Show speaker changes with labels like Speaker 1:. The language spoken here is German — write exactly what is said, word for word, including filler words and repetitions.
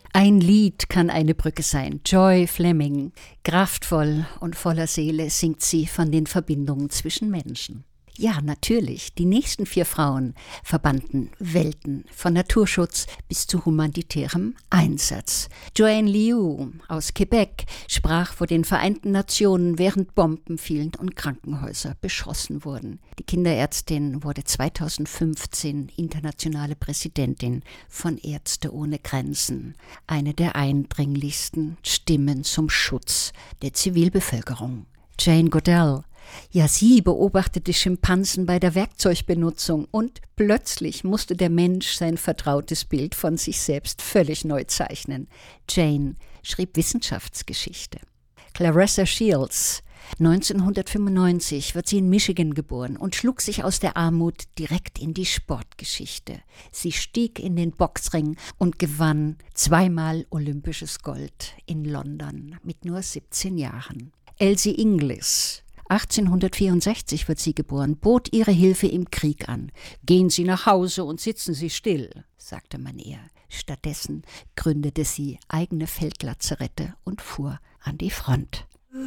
Speaker 1: Ein Lied kann eine Brücke sein. Joy Fleming. Kraftvoll und voller Seele singt sie von den Verbindungen zwischen Menschen. Ja, natürlich, die nächsten vier Frauen verbanden Welten, von Naturschutz bis zu humanitärem Einsatz. Joanne Liu aus Quebec sprach vor den Vereinten Nationen, während Bomben fielen und Krankenhäuser beschossen wurden. Die Kinderärztin wurde zweitausendfünfzehn internationale Präsidentin von Ärzte ohne Grenzen, eine der eindringlichsten Stimmen zum Schutz der Zivilbevölkerung. Jane Goodall. Ja, sie beobachtete Schimpansen bei der Werkzeugbenutzung und plötzlich musste der Mensch sein vertrautes Bild von sich selbst völlig neu zeichnen. Jane schrieb Wissenschaftsgeschichte. Claressa Shields. neunzehnhundertfünfundneunzig wird sie in Michigan geboren und schlug sich aus der Armut direkt in die Sportgeschichte. Sie stieg in den Boxring und gewann zweimal olympisches Gold in London mit nur siebzehn Jahren. Elsie Inglis. achtzehnhundertvierundsechzig wird sie geboren, bot ihre Hilfe im Krieg an. Gehen Sie nach Hause und sitzen Sie still, sagte man ihr. Stattdessen gründete sie eigene Feldlazarette und fuhr an die Front.